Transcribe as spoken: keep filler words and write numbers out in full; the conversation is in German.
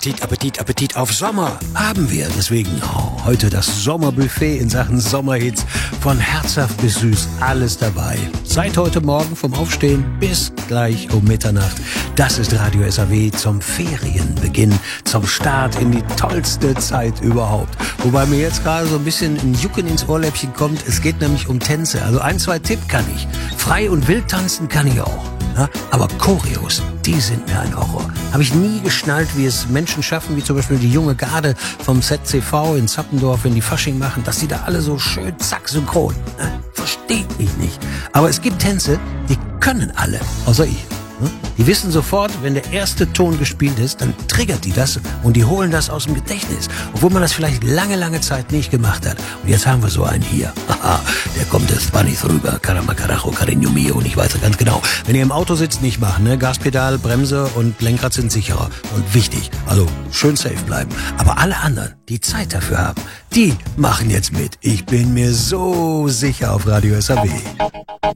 Appetit, Appetit, Appetit auf Sommer haben wir. Deswegen oh, heute das Sommerbuffet in Sachen Sommerhits. Von herzhaft bis süß, alles dabei. Seit heute Morgen vom Aufstehen bis gleich um Mitternacht. Das ist Radio S A W zum Ferienbeginn, zum Start in die tollste Zeit überhaupt. Wobei mir jetzt gerade so ein bisschen ein Jucken ins Ohrläppchen kommt. Es geht nämlich um Tänze. Also ein, zwei Tipp kann ich. Frei und wild tanzen kann ich auch. Ja, aber Choreos, die sind mir ein Horror. Habe ich nie geschnallt, wie es Menschen schaffen, wie zum Beispiel die junge Garde vom Z C V in Zappendorf, wenn die Fasching machen, dass die da alle so schön zack synchron. Ja, verstehe ich nicht. Aber es gibt Tänze, die können alle, außer ich. Die wissen sofort, wenn der erste Ton gespielt ist, dann triggert die das und die holen das aus dem Gedächtnis. Obwohl man das vielleicht lange, lange Zeit nicht gemacht hat. Und jetzt haben wir so einen hier. Haha, der kommt jetzt zwar nicht rüber. Caramba, carajo, cariño mio. Und ich weiß ja ganz genau. Wenn ihr im Auto sitzt, nicht machen. Ne? Gaspedal, Bremse und Lenkrad sind sicherer. Und wichtig, also schön safe bleiben. Aber alle anderen, die Zeit dafür haben, die machen jetzt mit. Ich bin mir so sicher auf Radio S A W.